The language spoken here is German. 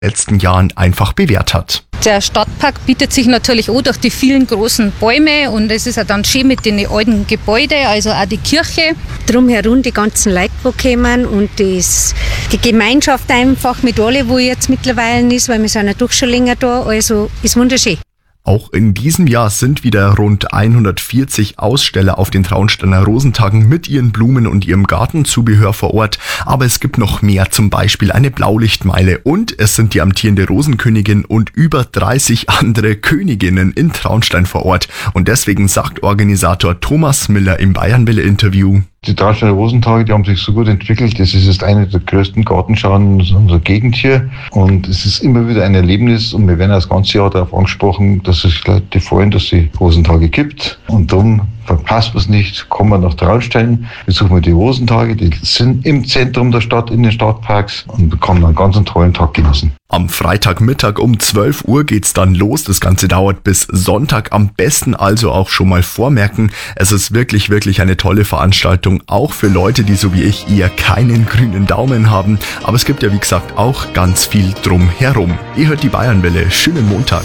letzten Jahren einfach bewährt hat. Der Stadtpark bietet sich natürlich auch durch die vielen großen Bäume und es ist ja dann schön mit den alten Gebäuden, also auch die Kirche. Drumherum die ganzen Leute, die kommen und die Gemeinschaft einfach mit allen, wo jetzt mittlerweile ist, weil wir sind ja doch schon länger da, also ist wunderschön. Auch in diesem Jahr sind wieder rund 140 Aussteller auf den Traunsteiner Rosentagen mit ihren Blumen und ihrem Gartenzubehör vor Ort. Aber es gibt noch mehr, zum Beispiel eine Blaulichtmeile und es sind die amtierende Rosenkönigin und über 30 andere Königinnen in Traunstein vor Ort. Und deswegen sagt Organisator Thomas Miller im Bayernwelle-Interview: Die Traunsteiner Rosentage, die haben sich so gut entwickelt. Das ist jetzt eine der größten Gartenschauen unserer Gegend hier. Und es ist immer wieder ein Erlebnis. Und wir werden das ganze Jahr darauf angesprochen, dass sich Leute freuen, dass es Rosentage gibt. Und darum verpasst man es nicht. Kommen wir nach Traunstein, besuchen wir die Rosentage. Die sind im Zentrum der Stadt, in den Stadtparks. Und kann einen ganz tollen Tag genießen. Am Freitagmittag um 12 Uhr geht's dann los. Das Ganze dauert bis Sonntag. Am besten also auch schon mal vormerken. Es ist wirklich, wirklich eine tolle Veranstaltung. Auch für Leute, die so wie ich eher keinen grünen Daumen haben. Aber es gibt ja wie gesagt auch ganz viel drumherum. Ihr hört die Bayernwelle. Schönen Montag.